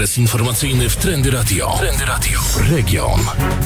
Adres informacyjny w Trendy Radio. Trendy Radio. Region.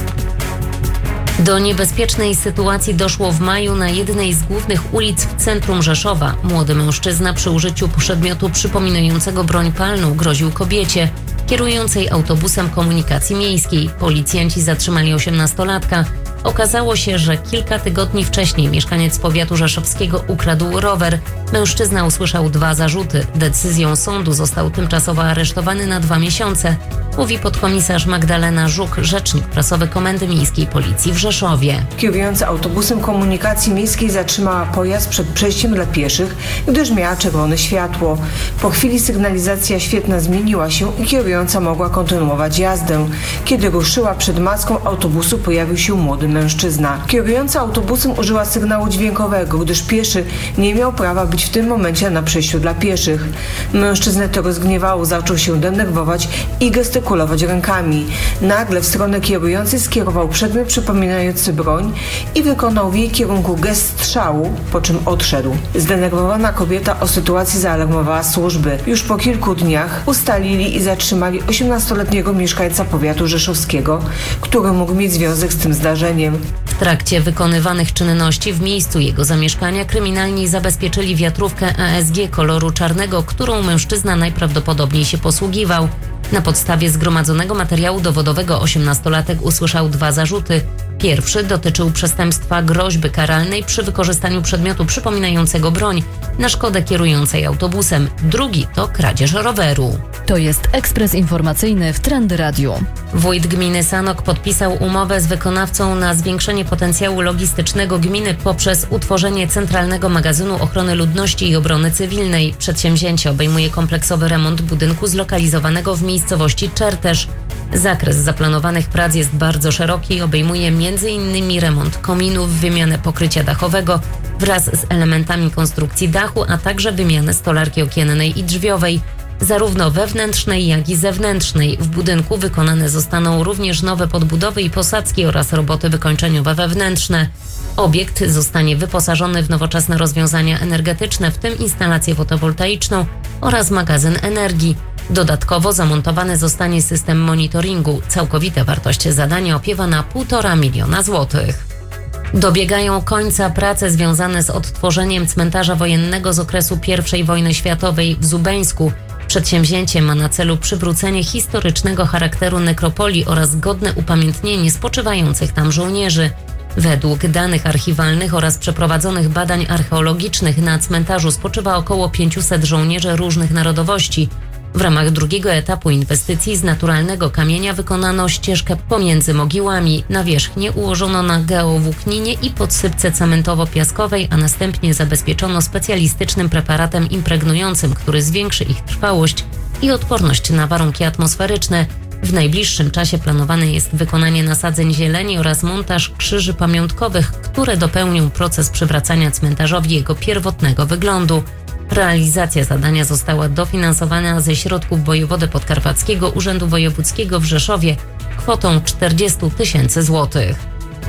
Do niebezpiecznej sytuacji doszło w maju na jednej z głównych ulic w centrum Rzeszowa. Młody mężczyzna przy użyciu przedmiotu przypominającego broń palną groził kobiecie kierującej autobusem komunikacji miejskiej. Policjanci zatrzymali 18-latka. Okazało się, że kilka tygodni wcześniej mieszkaniec powiatu rzeszowskiego ukradł rower. Mężczyzna usłyszał 2 zarzuty. Decyzją sądu został tymczasowo aresztowany na 2 miesiące, mówi podkomisarz Magdalena Żuk, rzecznik prasowy Komendy Miejskiej Policji w Rzeszowie. Kierująca autobusem komunikacji miejskiej zatrzymała pojazd przed przejściem dla pieszych, gdyż miała czerwone światło. Po chwili sygnalizacja świetna zmieniła się i kierująca mogła kontynuować jazdę. Kiedy ruszyła przed maską autobusu, pojawił się młody mężczyzna. Kierująca autobusem użyła sygnału dźwiękowego, gdyż pieszy nie miał prawa być w tym momencie na przejściu dla pieszych. Mężczyznę to rozgniewało, zaczął się denerwować i gestykulować rękami. Nagle w stronę kierującej skierował przedmiot przypominający broń i wykonał w jej kierunku gest strzału, po czym odszedł. Zdenerwowana kobieta o sytuacji zaalarmowała służby. Już po kilku dniach ustalili i zatrzymali 18-letniego mieszkańca powiatu rzeszowskiego, który mógł mieć związek z tym zdarzeniem. W trakcie wykonywanych czynności w miejscu jego zamieszkania kryminalni zabezpieczyli wiatrówkę ASG koloru czarnego, którą mężczyzna najprawdopodobniej się posługiwał. Na podstawie zgromadzonego materiału dowodowego 18-latek usłyszał 2 zarzuty. Pierwszy dotyczył przestępstwa groźby karalnej przy wykorzystaniu przedmiotu przypominającego broń na szkodę kierującej autobusem. Drugi to kradzież roweru. To jest ekspres informacyjny w Trendy Radio. Wójt gminy Sanok podpisał umowę z wykonawcą na zwiększenie potencjału logistycznego gminy poprzez utworzenie Centralnego Magazynu Ochrony Ludności i Obrony Cywilnej. Przedsięwzięcie obejmuje kompleksowy remont budynku zlokalizowanego w miejscowości Czertesz. Zakres zaplanowanych prac jest bardzo szeroki i obejmuje m.in. remont kominów, wymianę pokrycia dachowego wraz z elementami konstrukcji dachu, a także wymianę stolarki okiennej i drzwiowej, zarówno wewnętrznej, jak i zewnętrznej. W budynku wykonane zostaną również nowe podbudowy i posadzki oraz roboty wykończeniowe wewnętrzne. Obiekt zostanie wyposażony w nowoczesne rozwiązania energetyczne, w tym instalację fotowoltaiczną oraz magazyn energii. Dodatkowo zamontowany zostanie system monitoringu. Całkowita wartość zadania opiewa na 1,5 miliona złotych. Dobiegają końca prace związane z odtworzeniem cmentarza wojennego z okresu I wojny światowej w Zubeńsku. Przedsięwzięcie ma na celu przywrócenie historycznego charakteru nekropolii oraz godne upamiętnienie spoczywających tam żołnierzy. Według danych archiwalnych oraz przeprowadzonych badań archeologicznych na cmentarzu spoczywa około 500 żołnierzy różnych narodowości. W ramach drugiego etapu inwestycji z naturalnego kamienia wykonano ścieżkę pomiędzy mogiłami. Nawierzchnię ułożono na geowłókninie i podsypce cementowo-piaskowej, a następnie zabezpieczono specjalistycznym preparatem impregnującym, który zwiększy ich trwałość i odporność na warunki atmosferyczne. W najbliższym czasie planowane jest wykonanie nasadzeń zieleni oraz montaż krzyży pamiątkowych, które dopełnią proces przywracania cmentarzowi jego pierwotnego wyglądu. Realizacja zadania została dofinansowana ze środków wojewody podkarpackiego Urzędu Wojewódzkiego w Rzeszowie kwotą 40 000 złotych.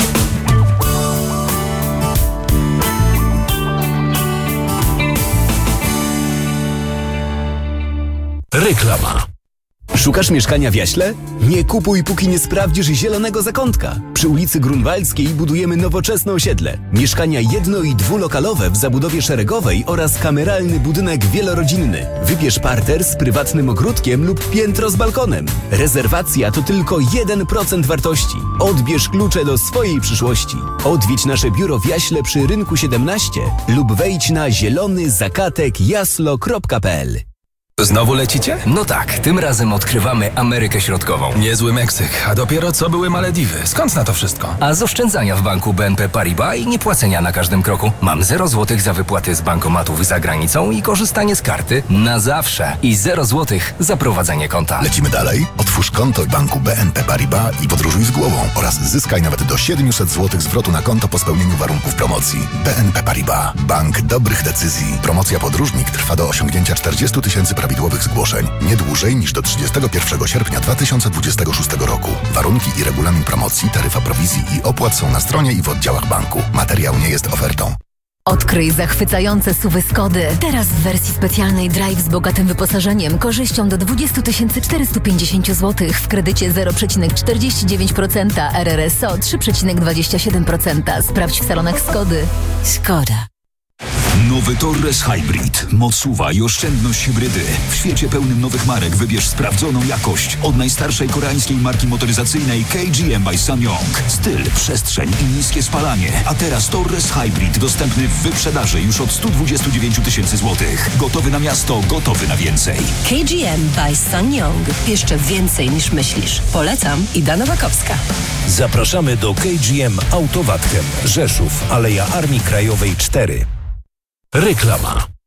Reklama. Szukasz mieszkania w Jaśle? Nie kupuj, póki nie sprawdzisz zielonego zakątka. Przy ulicy Grunwaldzkiej budujemy nowoczesne osiedle. Mieszkania jedno- i dwulokalowe w zabudowie szeregowej oraz kameralny budynek wielorodzinny. Wybierz parter z prywatnym ogródkiem lub piętro z balkonem. Rezerwacja to tylko 1% wartości. Odbierz klucze do swojej przyszłości. Odwiedź nasze biuro w Jaśle przy Rynku 17 lub wejdź na zielonyzakatekjaslo.pl. Znowu lecicie? No tak, tym razem odkrywamy Amerykę Środkową. Niezły Meksyk, a dopiero co były Malediwy. Skąd na to wszystko? A z oszczędzania w banku BNP Paribas i niepłacenia na każdym kroku. Mam 0 złotych za wypłaty z bankomatów za granicą i korzystanie z karty na zawsze. I 0 złotych za prowadzenie konta. Lecimy dalej? Otwórz konto w banku BNP Paribas i podróżuj z głową oraz zyskaj nawet do 700 zł zwrotu na konto po spełnieniu warunków promocji. BNP Paribas. Bank dobrych decyzji. Promocja podróżnik trwa do osiągnięcia 40 000 prawidłowych zgłoszeń. Nie dłużej niż do 31 sierpnia 2026 roku. Warunki i regulamin promocji, taryfa prowizji i opłat są na stronie i w oddziałach banku. Materiał nie jest ofertą. Odkryj zachwycające SUV-y Skody. Teraz w wersji specjalnej Drive z bogatym wyposażeniem, korzyścią do 20 450 zł w kredycie 0,49%, RRSO 3,27%. Sprawdź w salonach Skody. Skoda. Nowy Torres Hybrid. Moc SUV i oszczędność hybrydy. W świecie pełnym nowych marek wybierz sprawdzoną jakość od najstarszej koreańskiej marki motoryzacyjnej KGM by SsangYong. Styl, przestrzeń i niskie spalanie. A teraz Torres Hybrid dostępny w wyprzedaży już od 129 000 złotych. Gotowy na miasto, gotowy na więcej. KGM by SsangYong. Jeszcze więcej niż myślisz. Polecam. Ida Nowakowska. Zapraszamy do KGM Autowatchem, Rzeszów, Aleja Armii Krajowej 4. Reklama.